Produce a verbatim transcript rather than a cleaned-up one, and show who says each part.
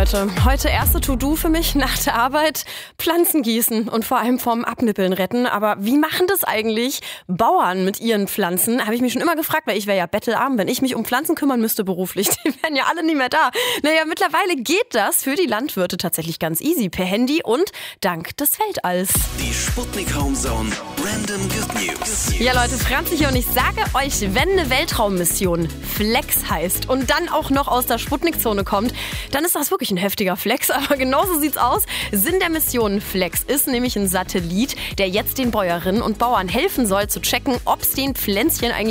Speaker 1: Leute, heute erste To-Do für mich nach der Arbeit, Pflanzen gießen und vor allem vom Abnippeln retten. Aber wie machen das eigentlich Bauern mit ihren Pflanzen? Habe ich mich schon immer gefragt, weil ich wäre ja bettelarm, wenn ich mich um Pflanzen kümmern müsste beruflich. Die wären ja alle nie mehr da. Naja, mittlerweile geht das für die Landwirte tatsächlich ganz easy per Handy und dank des Weltalls.
Speaker 2: Die Sputnik Homezone Random Good News.
Speaker 1: Ja Leute, Franzi hier und ich sage euch, wenn eine Weltraummission Flex heißt und dann auch noch aus der Sputnik-Zone kommt, dann ist das wirklich ein heftiger Flex. Aber genauso sieht's aus. Sinn der Mission Flex ist nämlich ein Satellit, der jetzt den Bäuerinnen und Bauern helfen soll zu checken, ob es den Pflänzchen eigentlich